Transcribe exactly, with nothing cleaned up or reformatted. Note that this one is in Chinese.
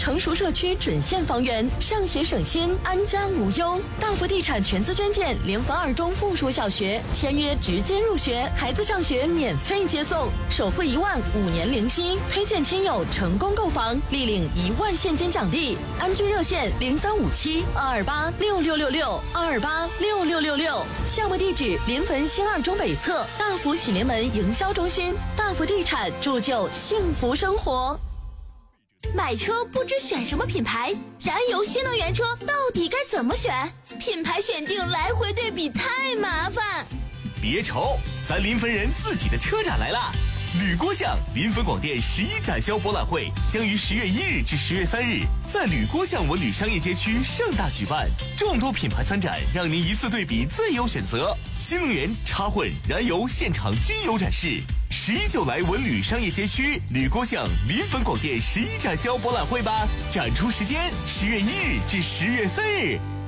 成熟社区准现房源，上学省心，安家无忧。大福地产全资捐建联合二中附属小学，签约直接入学，孩子上学免费接送，首付一万，五年零息。推荐亲友成功购房，立领一万现金奖励。安居热线零三五七二二八六六六六二二八六六六六。项目地址：临汾新二中北侧大福喜临门营销中心。大福地产铸就幸福生活。 买车不知选什么品牌，燃油新能源车到底该怎么选？品牌选定来回对比太麻烦。 别愁，咱临汾人自己的车展来啦！吕郭巷临汾广电十一展销博览会将于十月一日至十月三日在吕郭巷文旅商业街区盛大举办，众多品牌参展，让您一次对比最优选择。新能源、插混、燃油现场均有展示。十一就来文旅商业街区吕郭巷临汾广电十一展销博览会吧！展出时间：十月一日至十月三日。